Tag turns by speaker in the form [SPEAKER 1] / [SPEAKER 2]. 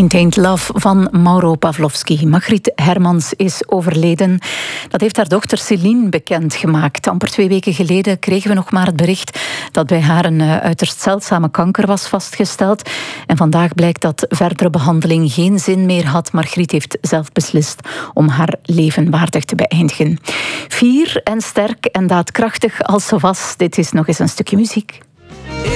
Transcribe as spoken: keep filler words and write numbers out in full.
[SPEAKER 1] Maintained Love van Mauro Pavlovsky. Margriet Hermans is overleden. Dat heeft haar dochter Céline bekendgemaakt. Amper twee weken geleden kregen we nog maar het bericht dat bij haar een uiterst zeldzame kanker was vastgesteld. En vandaag blijkt dat verdere behandeling geen zin meer had. Margriet heeft zelf beslist om haar leven waardig te beëindigen. Fier en sterk en daadkrachtig als ze was. Dit is nog eens een stukje muziek.